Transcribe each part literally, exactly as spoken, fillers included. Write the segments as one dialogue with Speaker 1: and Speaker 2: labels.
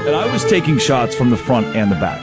Speaker 1: And I was taking shots from the front and the back.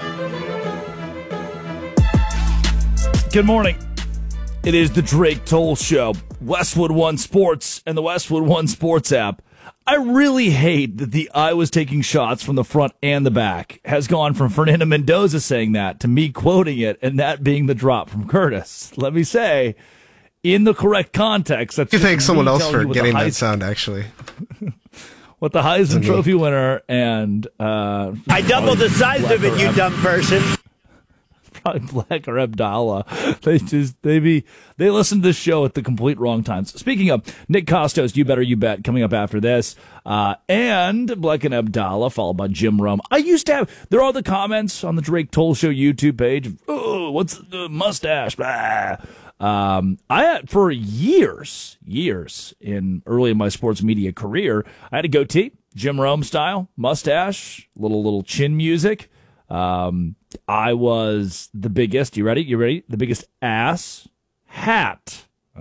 Speaker 1: Good morning. It is the Drake Toll Show, Westwood One Sports, and the Westwood One Sports app. I really hate that the I was taking shots from the front and the back has gone from Fernando Mendoza saying that to me quoting it and that being the drop from Curtis. Let me say, in the correct context, that's
Speaker 2: you thank someone else for
Speaker 1: you
Speaker 2: getting that
Speaker 1: Heis-
Speaker 2: sound, actually.
Speaker 1: With the Heisman Trophy winner and... Uh,
Speaker 3: I doubled the size of it, you dumb person.
Speaker 1: Probably Black or Abdallah. They just they be they listen to this show at the complete wrong times. Speaking of Nick Costos, You Better You Bet, coming up after this, uh, and Black and Abdallah, followed by Jim Rome. I used to have there are the comments on the Drake Toll Show YouTube page. Oh, what's the mustache? Blah. Um, I had for years, years in early in my sports media career, I had a goatee, Jim Rome style, mustache, little little chin music. Um, I was the biggest, you ready? You ready? The biggest ass hat.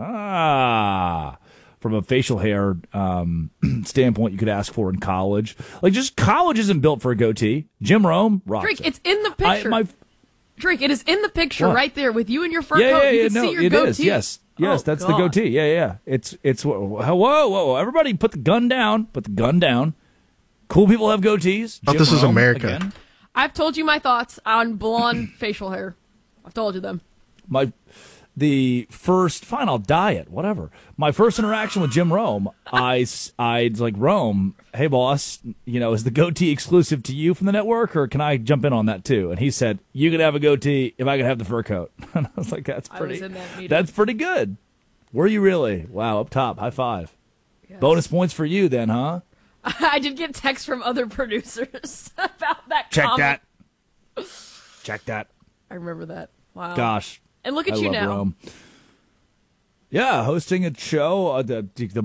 Speaker 1: Ah, from a facial hair, um, standpoint you could ask for in college. Like, just college isn't built for a goatee. Jim Rome, rocks
Speaker 4: Drake,
Speaker 1: it.
Speaker 4: it's in the picture.
Speaker 1: I, my,
Speaker 4: Drake, it is in the picture
Speaker 1: what?
Speaker 4: right there with you and your fur
Speaker 1: yeah,
Speaker 4: coat.
Speaker 1: yeah,
Speaker 4: you
Speaker 1: yeah,
Speaker 4: can
Speaker 1: no,
Speaker 4: see your
Speaker 1: it
Speaker 4: goatee.
Speaker 1: is, yes. Yes,
Speaker 4: Oh,
Speaker 1: that's
Speaker 4: God.
Speaker 1: the goatee. Yeah, yeah. It's, it's, whoa, whoa, whoa. Everybody put the gun down. Put the gun down. Cool people have goatees.
Speaker 2: Oh,
Speaker 1: Jim
Speaker 2: this is
Speaker 1: Rome,
Speaker 2: America.
Speaker 1: again.
Speaker 4: I've told you my thoughts on blonde facial hair. I've told you them.
Speaker 1: My the first fine, I'll dye it, whatever. My first interaction with Jim Rome, I I was like, Rome, hey boss, you know, is the goatee exclusive to you from the network, or can I jump in on that too? And he said, you can have a goatee if I can have the fur coat. And I was like, that's
Speaker 4: I
Speaker 1: pretty.
Speaker 4: was in that meeting.
Speaker 1: That's pretty good. Were you really? Wow, up top, high five.
Speaker 4: Yes.
Speaker 1: Bonus points for you then, huh?
Speaker 4: I did get texts from other producers about that
Speaker 1: Check
Speaker 4: comment.
Speaker 1: that. Check that.
Speaker 4: I remember that. Wow.
Speaker 1: Gosh.
Speaker 4: And look at
Speaker 1: I
Speaker 4: you
Speaker 1: love
Speaker 4: now.
Speaker 1: Rome. Yeah, hosting a show, uh, the, the